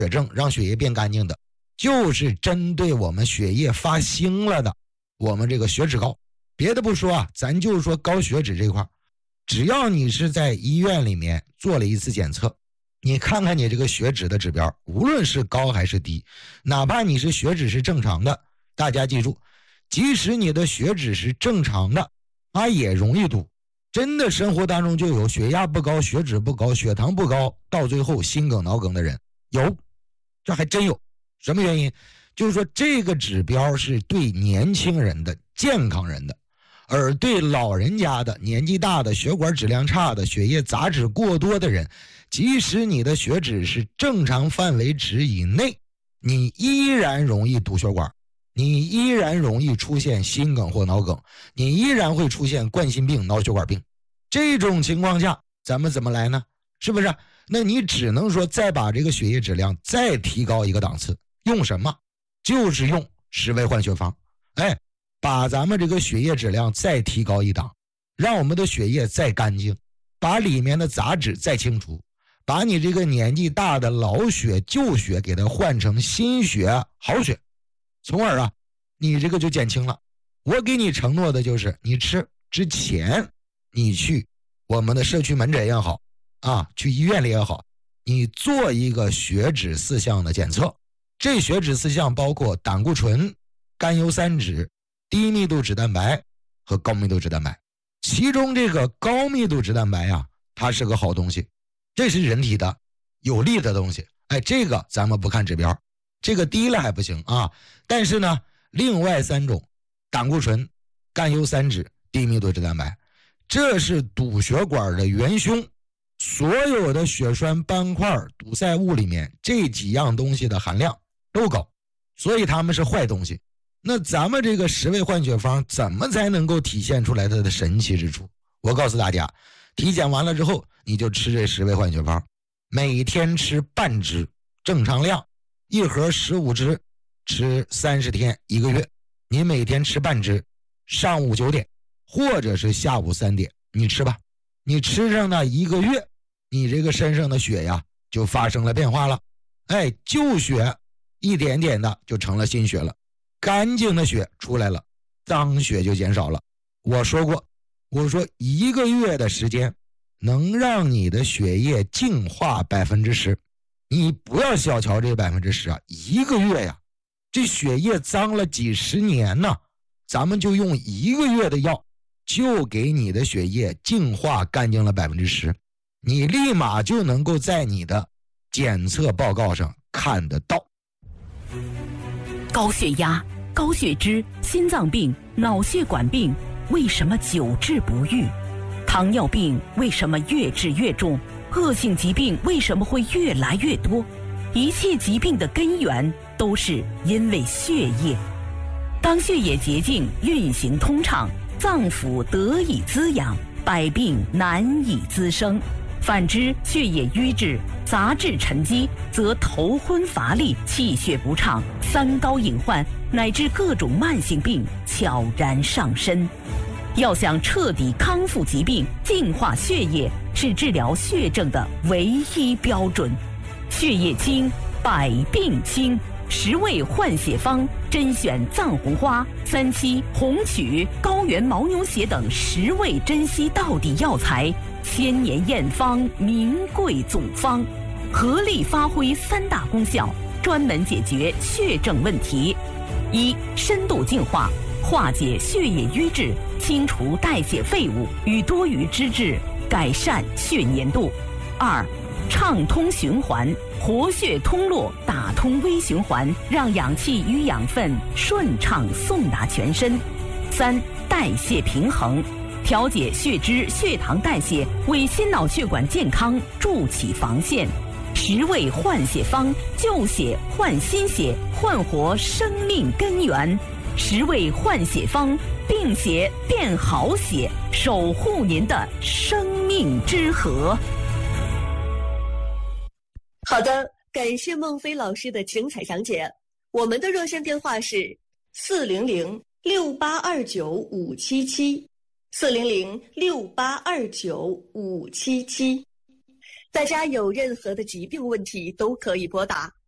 血症，让血液变干净的，就是针对我们血液发腥了的，我们这个血脂高。别的不说啊，咱就说高血脂这块，只要你是在医院里面做了一次检测，你看看你这个血脂的指标，无论是高还是低，哪怕你是血脂是正常的，大家记住，即使你的血脂是正常的，它也容易堵。真的生活当中就有血压不高、血脂不高、血糖不高，到最后心梗脑梗的人有，这还真有。什么原因？就是说这个指标是对年轻人的、健康人的，而对老人家的、年纪大的、血管质量差的、血液杂质过多的人，即使你的血脂是正常范围值以内，你依然容易堵血管，你依然容易出现心梗或脑梗，你依然会出现冠心病、脑血管病。这种情况下咱们怎么来呢？是不是？那你只能说再把这个血液质量再提高一个档次，用什么？就是用十味换血方。把咱们这个血液质量再提高一档，让我们的血液再干净，把里面的杂质再清除，把你这个年纪大的老血旧血给它换成新血好血，从而啊你这个就减轻了。我给你承诺的就是你吃之前，你去我们的社区门诊也好啊，去医院里也好，你做一个血脂4项的检测。这血脂4项包括胆固醇、甘油三酯、低密度脂蛋白和高密度脂蛋白。其中这个高密度脂蛋白啊，它是个好东西，这是人体的有利的东西。这个咱们不看指标，这个低了还不行啊。但是呢，另外3种胆固醇、甘油三酯、低密度脂蛋白，这是堵血管的元凶。所有的血栓斑块堵塞物里面这几样东西的含量都高，所以它们是坏东西。那咱们这个十味换血方怎么才能够体现出来它的神奇之处？我告诉大家，体检完了之后你就吃这十味换血方，每天吃半支，正常量，一盒15支，吃30天1个月。你每天吃半支，上午9点或者是下午3点你吃吧。你吃上那1个月，你这个身上的血呀就发生了变化了。旧血一点点的就成了新血了，干净的血出来了，脏血就减少了。我说过，我说1个月的时间能让你的血液净化10%，你不要小瞧这10%啊，1个月呀，这血液脏了几十年呢，咱们就用1个月的药，就给你的血液净化干净了10%，你立马就能够在你的检测报告上看得到。 高血压、高血脂、心脏病、脑血管病为什么久治不愈？糖尿病为什么越治越重？恶性疾病为什么会越来越多？一切疾病的根源都是因为血液。当血液捷径运行通畅，脏腑得以滋养，百病难以滋生。反之，血液瘀滞、杂质沉积，则头昏乏力、气血不畅、三高隐患，乃至各种慢性病悄然上身。要想彻底康复疾病、净化血液，是治疗血症的唯一标准。血液清，百病清。10味换血方甄选藏红花、3七、红曲、高原牦牛血等10味珍稀到底药材，千年验方，名贵总方，合力发挥3大功效，专门解决血症问题。1. 深度净化，化解血液瘀滞，清除代谢废物与多余脂质，改善血粘度。2. 畅通循环，活血通络，打通微循环，让氧气与养分顺畅送达全身。3. 代谢平衡，调节血脂、血糖代谢，为心脑血管健康筑起防线。10味换血方，旧血换新血，焕活生命根源。10味换血方，病血变好血，守护您的生命之河。 好的，感谢孟非老师的精彩讲解。我们的热线电话是400-6829-577，400-6829-577。大家有任何的疾病问题都可以拨打